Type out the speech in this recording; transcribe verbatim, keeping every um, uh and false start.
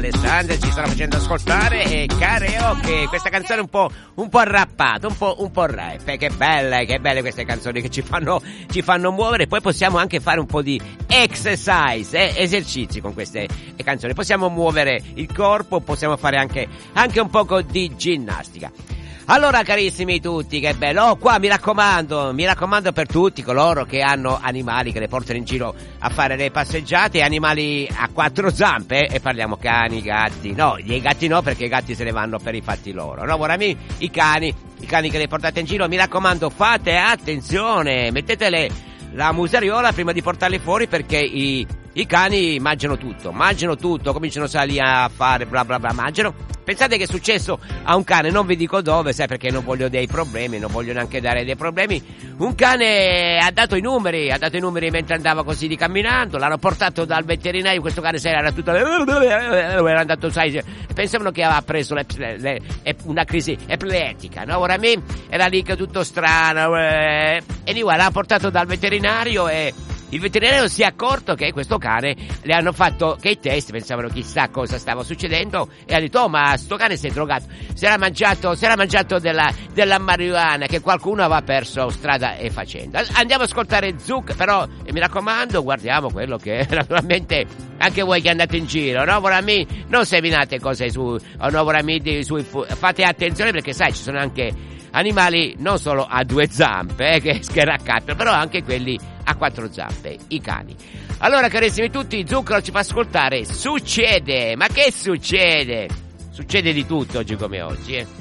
Alessandra ci stanno facendo ascoltare e karaoke, questa canzone un po' un po' arrappata, un po' un po' rap, che belle, che belle queste canzoni che ci fanno ci fanno muovere. Poi possiamo anche fare un po' di exercise, eh, esercizi con queste canzoni, possiamo muovere il corpo, possiamo fare anche anche un poco di ginnastica. Allora carissimi tutti, che bello, oh, qua mi raccomando, mi raccomando per tutti coloro che hanno animali che le portano in giro a fare le passeggiate, animali a quattro zampe, e parliamo cani, gatti, no, i gatti no, perché i gatti se ne vanno per i fatti loro, no, ora mi, i cani, i cani che le portate in giro, mi raccomando, fate attenzione, mettetele la museriola prima di portarli fuori, perché i, i cani mangiano tutto, mangiano tutto, cominciano a salire a fare bla bla bla, mangiano. Pensate che è successo a un cane, non vi dico dove, sai, perché non voglio dei problemi, non voglio neanche dare dei problemi. Un cane ha dato i numeri, ha dato i numeri mentre andava così di camminando, l'hanno portato dal veterinario, questo cane era tutto, era andato, sai, pensavano che aveva preso le, le, le, una crisi epilettica, no? Ora a me era lì che tutto strano, eh, e lì l'ha portato dal veterinario e il veterinario si è accorto che questo cane le hanno fatto che i test, pensavano chissà cosa stava succedendo, e ha detto: oh, ma sto cane si è drogato, si era mangiato, si era mangiato della, della marijuana che qualcuno aveva perso strada e facendo. Andiamo a ascoltare Zouk, però mi raccomando, guardiamo quello che naturalmente anche voi che andate in giro, no? Vorami, non seminate cose su, o no, vorami, su, fate attenzione, perché sai, ci sono anche animali non solo a due zampe, eh, che, che raccattano, però anche quelli a quattro zampe, i cani. Allora carissimi tutti, Zucchero ci fa ascoltare Succede. Ma che succede? Succede di tutto oggi come oggi, eh.